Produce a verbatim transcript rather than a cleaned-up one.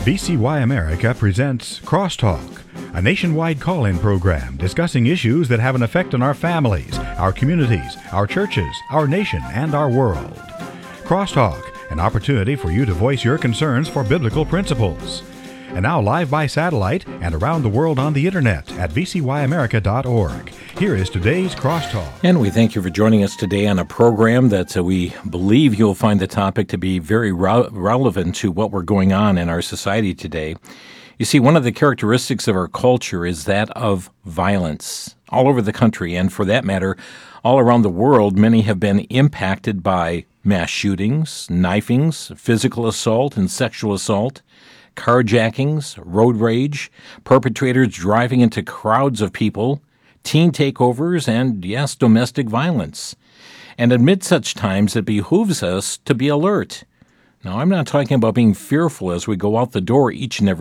V C Y America presents Crosstalk, a nationwide call-in program discussing issues that have an effect on our families, our communities, our churches, our nation, and our world. Crosstalk, an opportunity for you to voice your concerns for biblical principles. And now live by satellite and around the world on the internet at v c y america dot org. Here is today's Crosstalk. And we thank you for joining us today on a program that uh, we believe you'll find the topic to be very re- relevant to what we're going on in our society today. You see, one of the characteristics of our culture is that of violence. All over the country, and for that matter, all around the world, many have been impacted by mass shootings, knifings, physical assault, and sexual assault, carjackings, road rage, perpetrators driving into crowds of people, teen takeovers, and, yes, domestic violence. And amid such times, it behooves us to be alert. Now, I'm not talking about being fearful as we go out the door each and every